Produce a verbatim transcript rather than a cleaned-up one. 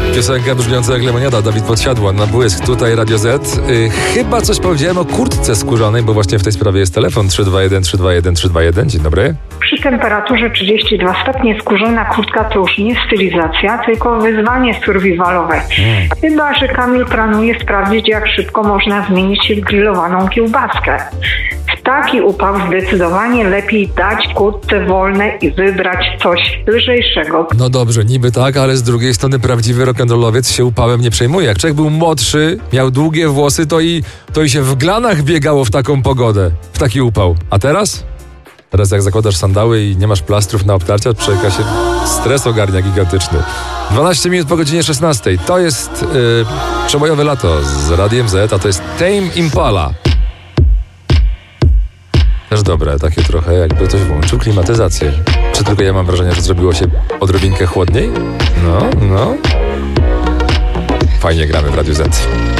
Piosenka brzmiąca jak lemoniada, Dawid Podsiadła, na błysk, tutaj Radio Z. Yy, chyba coś powiedziałem o kurtce skórzanej, bo właśnie w tej sprawie jest telefon trzy dwa jeden trzy dwa jeden trzy dwa jeden. Dzień dobry. Przy temperaturze trzydzieści dwa stopnie skórzana kurtka to już nie stylizacja, tylko wyzwanie survivalowe. Hmm. Chyba że Kamil planuje sprawdzić, jak szybko można zmienić się w grillowaną kiełbaskę. W taki upał zdecydowanie lepiej dać kurtce wolne i wybrać coś lżejszego. No dobrze, niby tak, ale z drugiej strony prawdziwy rock'n'rollowiec się upałem nie przejmuje. Jak człowiek był młodszy, miał długie włosy, to i, to i się w glanach biegało w taką pogodę, w taki upał. A teraz? Teraz jak zakładasz sandały i nie masz plastrów na obtarcia, czeka się stres ogarnia gigantyczny. dwanaście minut po godzinie szesnastej. To jest yy, przebojowe lato z Radiem Z, a to jest Tame Impala. Też dobre, takie trochę jakby ktoś włączył klimatyzację. Czy tylko ja mam wrażenie, że zrobiło się odrobinkę chłodniej? No, no. Fajnie gramy w Radiu Z.